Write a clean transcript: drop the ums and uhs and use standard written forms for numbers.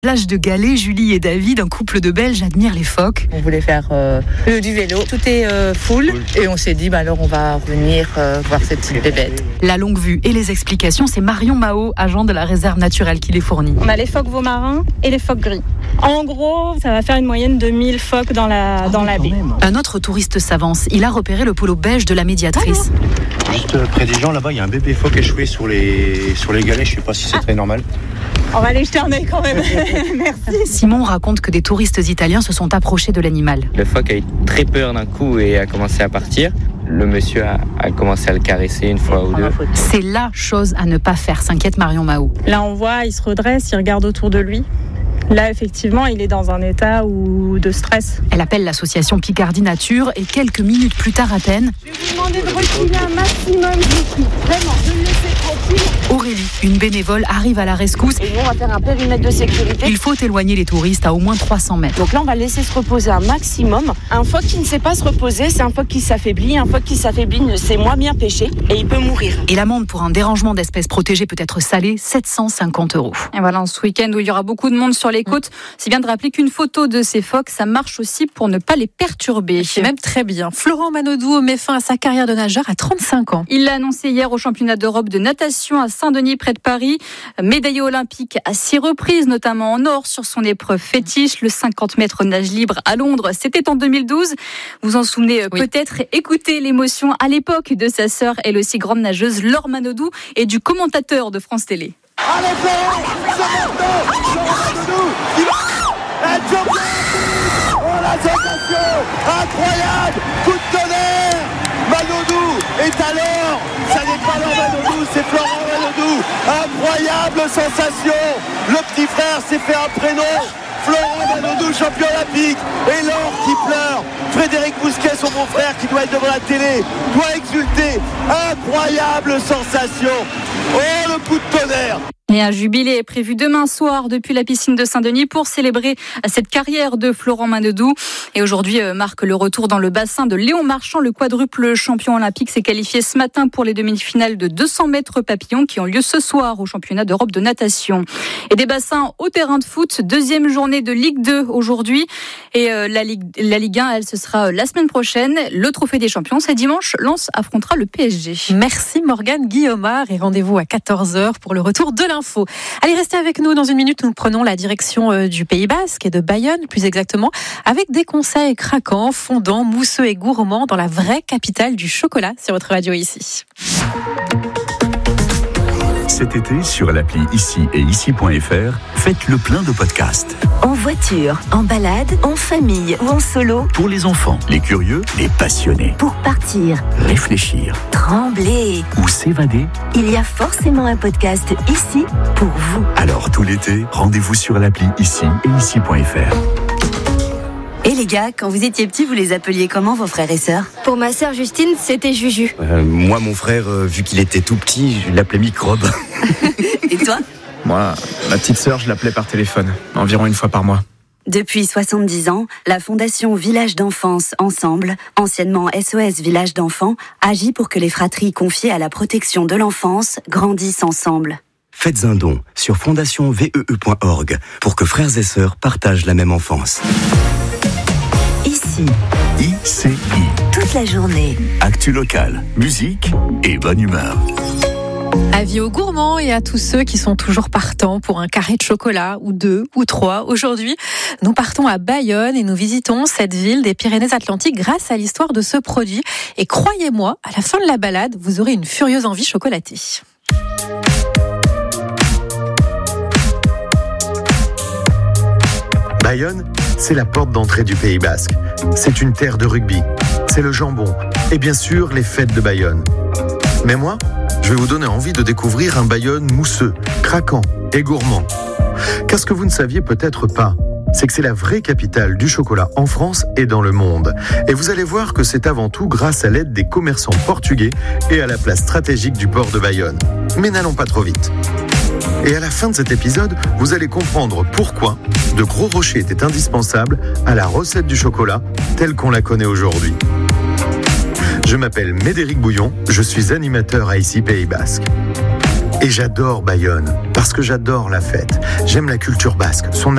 Plage de Galets, Julie et David, un couple de Belges, admirent les phoques. On voulait faire du vélo, tout est full et on s'est dit alors on va revenir voir cette petite bébête. La longue vue et les explications, c'est Marion Mao, agent de la réserve naturelle, qui les fournit. On a les phoques veaux-marins et les phoques gris. En gros, ça va faire une moyenne de 1000 phoques dans la baie. Un autre touriste s'avance. Il a repéré le polo beige de la médiatrice. Juste près des gens, là-bas, il y a un bébé phoque échoué sur les galets. Je ne sais pas si c'est très normal. On va aller jeter un œil quand même. Merci. Simon raconte que des touristes italiens se sont approchés de l'animal. Le phoque a eu très peur d'un coup et a commencé à partir. Le monsieur a commencé à le caresser une fois ou deux. C'est la chose à ne pas faire, s'inquiète Marion Mao. Là, on voit, il se redresse, il regarde autour de lui. Là, effectivement, il est dans un état de stress. Elle appelle l'association Picardie Nature et quelques minutes plus tard à peine... Je vais vous demander de reculer un maximum d'ici. Vraiment, de le laisser tranquille. Aurélie, une bénévole, arrive à la rescousse. Et nous, on va faire un périmètre de sécurité. Il faut éloigner les touristes à au moins 300 mètres. Donc là, on va laisser se reposer un maximum. Un phoque qui ne sait pas se reposer, c'est un phoque qui s'affaiblit. Un phoque qui s'affaiblit ne sait moins bien pêcher et il peut mourir. Et l'amende pour un dérangement d'espèces protégées peut être salée, 750 €. Et voilà, ce week-end où il y aura beaucoup de monde sur les côtes, c'est bien de rappeler qu'une photo de ces phoques, ça marche aussi pour ne pas les perturber. C'est même très bien. Florent Manodou met fin à sa carrière de nageur à 35 ans. Il l'a annoncé hier au championnat d'Europe de natation à Saint-Denis, près de Paris. Médaillé olympique à 6 reprises, notamment en or sur son épreuve fétiche, le 50 mètres nage libre à Londres. C'était en 2012. Vous en souvenez peut-être. Écoutez l'émotion à l'époque de sa sœur, elle aussi grande nageuse, Laure Manodou, et du commentateur de France Télé. Allez Florent, c'est maintenant, Florent Manodou, il va être champion. Oh la sensation, incroyable, coup de tonnerre, Manodou est à l'or, ça n'est pas Laure Manodou, c'est Florent Manodou, incroyable sensation, le petit frère s'est fait un prénom, Florent Manodou, champion olympique, et Laure qui pleure, Frédéric Bousquet, son beau frère qui doit être devant la télé, doit exulter, incroyable sensation, oh le coup de tonnerre. Et un jubilé est prévu demain soir depuis la piscine de Saint-Denis pour célébrer cette carrière de Florent Manodou. Et aujourd'hui marque le retour dans le bassin de Léon Marchand. Le quadruple champion olympique s'est qualifié ce matin pour les demi-finales de 200 mètres papillon qui ont lieu ce soir au championnat d'Europe de natation. Et des bassins au terrain de foot, deuxième journée de Ligue 2 aujourd'hui. Et la Ligue 1, elle, ce sera la semaine prochaine. Le trophée des champions, c'est dimanche. Lens affrontera le PSG. Merci Morgane Guillaumard et rendez-vous à 14h pour le retour de l'info. Allez, restez avec nous. Dans une minute, nous prenons la direction du Pays Basque et de Bayonne, plus exactement, avec des conseils craquants, fondants, mousseux et gourmands dans la vraie capitale du chocolat sur votre radio ici. Cet été, sur l'appli Ici et Ici.fr, faites le plein de podcasts. En voiture, en balade, en famille ou en solo. Pour les enfants, les curieux, les passionnés. Pour partir, réfléchir, trembler ou s'évader. Il y a forcément un podcast ici pour vous. Alors tout l'été, rendez-vous sur l'appli Ici et Ici.fr. Et les gars, quand vous étiez petits, vous les appeliez comment vos frères et sœurs ? Pour ma sœur Justine, c'était Juju. Moi, mon frère, vu qu'il était tout petit, je l'appelais Microbe. Et toi ? Moi, ma petite sœur, je l'appelais par téléphone, environ une fois par mois. Depuis 70 ans, la Fondation Village d'Enfance Ensemble, anciennement SOS Village d'Enfants, agit pour que les fratries confiées à la protection de l'enfance grandissent ensemble. Faites un don sur fondationvee.org pour que frères et sœurs partagent la même enfance. Ici. ICI. Toute la journée. Actu locale, musique et bonne humeur. Avis aux gourmands et à tous ceux qui sont toujours partants pour un carré de chocolat, ou 2, ou 3. Aujourd'hui, nous partons à Bayonne et nous visitons cette ville des Pyrénées-Atlantiques grâce à l'histoire de ce produit. Et croyez-moi, à la fin de la balade, vous aurez une furieuse envie chocolatée. Bayonne, c'est la porte d'entrée du Pays Basque. C'est une terre de rugby. C'est le jambon. Et bien sûr, les fêtes de Bayonne. Mais moi, je vais vous donner envie de découvrir un Bayonne mousseux, craquant et gourmand. Car ce que vous ne saviez peut-être pas, c'est que c'est la vraie capitale du chocolat en France et dans le monde. Et vous allez voir que c'est avant tout grâce à l'aide des commerçants portugais et à la place stratégique du port de Bayonne. Mais n'allons pas trop vite. Et à la fin de cet épisode, vous allez comprendre pourquoi de gros rochers étaient indispensables à la recette du chocolat telle qu'on la connaît aujourd'hui. Je m'appelle Médéric Bouillon, je suis animateur à Ici Pays Basque. Et j'adore Bayonne, parce que j'adore la fête. J'aime la culture basque, son